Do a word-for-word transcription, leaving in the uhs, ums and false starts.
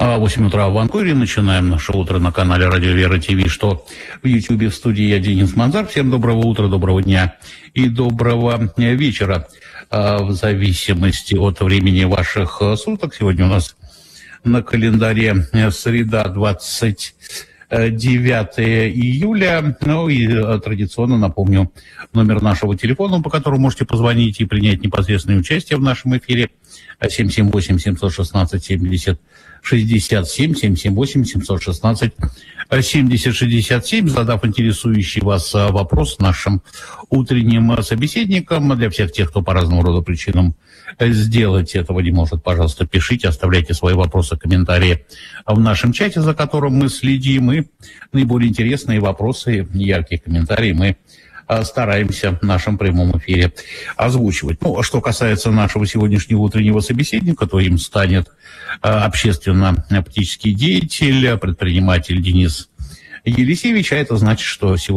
восемь утра в Ванкувере. Начинаем наше утро на канале Радио Вера ТВ, что в Ютьюбе. В студии я, Денис Манзар. Всем доброго утра, доброго дня и доброго вечера, в зависимости от времени ваших суток. Сегодня у нас на календаре среда, двадцать девятое июля. Ну и традиционно напомню номер нашего телефона, по которому можете позвонить и принять непосредственное участие в нашем эфире. семь семь восемь семь один шесть семьдесят шестьдесят семь, семь семь восемь семь один шесть семьдесят шестьдесят семь. Задав интересующий вас вопрос нашим утренним собеседникам, для всех тех, кто по разного рода причинам сделать этого не может, пожалуйста, пишите, оставляйте свои вопросы, комментарии в нашем чате, за которым мы следим, и наиболее интересные вопросы, яркие комментарии мы стараемся в нашем прямом эфире озвучивать. Ну, что касается нашего сегодняшнего утреннего собеседника, то им станет общественно-политический деятель, предприниматель Денис Елисеевич, а это значит, что сегодня